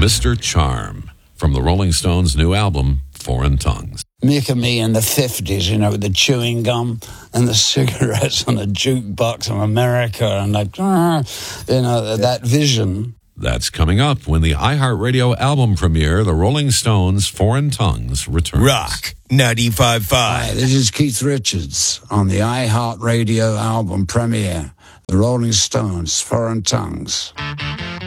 Mr. Charm from the Rolling Stones' new album, Foreign Tongues. Mick and me in the 50s, with the chewing gum and the cigarettes on a jukebox of America and that vision. That's coming up when the iHeartRadio album premiere, The Rolling Stones' Foreign Tongues, returns. Rock 95.5. Hi, this is Keith Richards on the iHeartRadio album premiere, The Rolling Stones' Foreign Tongues.